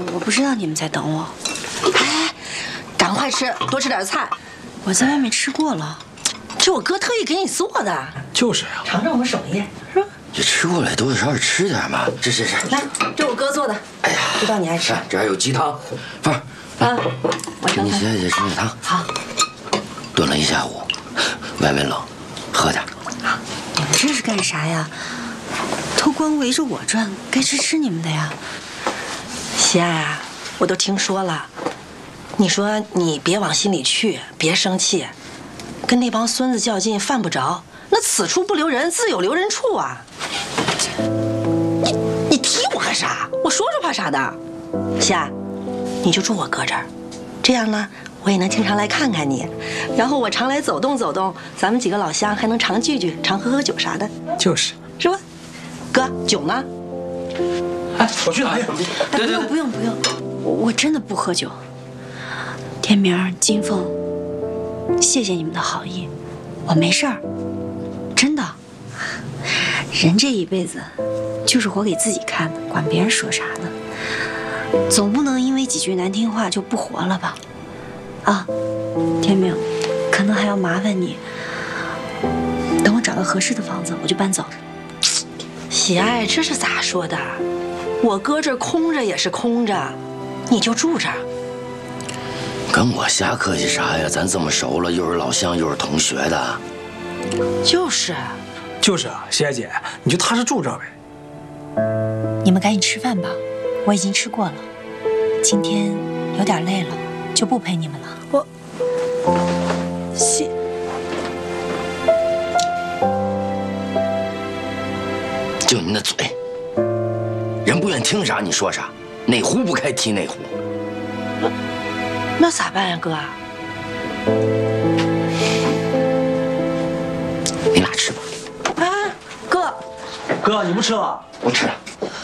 我不知道你们在等我。 哎，赶快吃，多吃点菜。 我在外面吃过了， 这我哥特意给你做的。 就是呀， 尝尝我们手艺，是吧？ 这吃过来多少少吃点嘛。是。 来，这我哥做的。哎呀，知道你爱吃。 这还有鸡汤，凤儿。 啊，我盛你先吃那汤。 好。 炖了一下午，外面冷，喝点。 好，你们这是干啥呀？都光围着我转，该吃你们的呀。 喜爱啊，我都听说了。你说你别往心里去，别生气，跟那帮孙子较劲犯不着。那此处不留人，自有留人处啊。你踢我干啥？我说怕啥的？喜爱，你就住我哥这儿，这样呢，我也能经常来看看你，然后我常来走动走动，咱们几个老乡还能常聚聚，常喝酒啥的。 就是， 是吧？哥，酒呢？ 哎，我去拿去。 对，不用，我真的不喝酒。天明、金凤，谢谢你们的好意，我没事儿，真的。人这一辈子，就是活给自己看的，管别人说啥呢？总不能因为几句难听话就不活了吧？啊，天明，可能还要麻烦你，等我找到合适的房子，我就搬走。 喜爱，这是咋说的？我哥这空着也是空着，你就住这儿。 跟我瞎客气啥呀？咱这么熟了，又是老乡，又是同学的。 就是啊，喜爱姐，你就踏实住这儿呗。 你们赶紧吃饭吧，我已经吃过了。今天有点累了，就不陪你们了。 就你那嘴，人不愿听啥你说啥，哪壶不开提哪壶。 那咋办呀，哥？ 你俩吃吧。 啊，哥， 哥，你不吃了？ 我吃了。